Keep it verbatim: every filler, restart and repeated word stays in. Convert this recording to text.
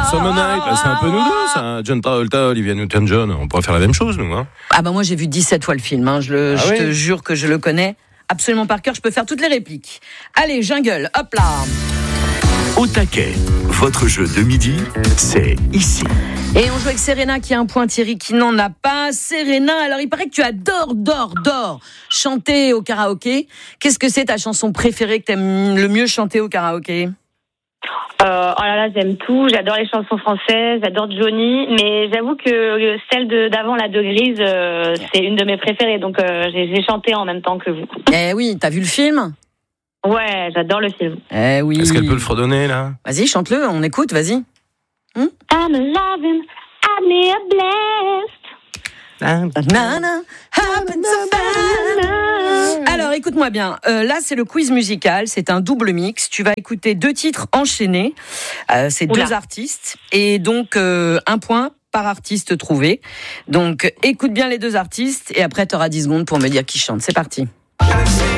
Summer Night, là, c'est un peu nous deux, ça. John Travolta, Olivia Newton-John, on pourrait faire la même chose, nous. Hein. Ah bah moi j'ai vu dix-sept fois le film, hein. je, le, Ah je oui. te jure que je le connais absolument par cœur, je peux faire toutes les répliques. Allez, jungle, hop là. Au taquet, votre jeu de midi, c'est ici. Et on joue avec Serena qui a un point, Thierry qui n'en a pas. Serena, alors il paraît que tu adores, dors, dors chanter au karaoké. Qu'est-ce que c'est ta chanson préférée que t'aimes le mieux chanter au karaoké ? Euh, oh là là, j'aime tout. J'adore les chansons françaises, j'adore Johnny, mais j'avoue que celle de, d'avant, la de Grise, euh, c'est une de mes préférées, donc euh, j'ai, j'ai chanté en même temps que vous. Eh oui, t'as vu le film ? Ouais, j'adore le film. Eh oui. Est-ce qu'elle peut le fredonner, là ? Vas-y, chante-le, on écoute, vas-y. I'm loving, I'm me a blessed. Nana, happens so fast. Alors, écoute-moi bien. Euh, là, c'est le quiz musical. C'est un double mix. Tu vas écouter deux titres enchaînés. Euh, c'est Oula. deux artistes. Et donc, euh, un point par artiste trouvé. Donc, écoute bien les deux artistes. Et après, tu auras dix secondes pour me dire qui chante. C'est parti.